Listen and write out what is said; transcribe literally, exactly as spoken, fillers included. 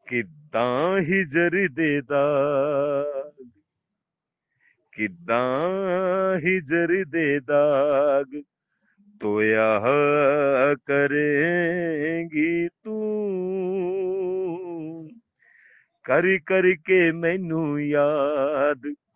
ਕਿੱਦਾਂ ਹਿਜਰ ਦੇ ਦਾਗ, ਕਿੱਦਾਂ ਹਿਜਰ ਦੇ ਦਾਗ ਧੋਇਆ ਕਰੇਂਗੀ ਤੂੰ। ਕਰ ਕਰਕੇ ਮੈਨੂੰ ਯਾਦ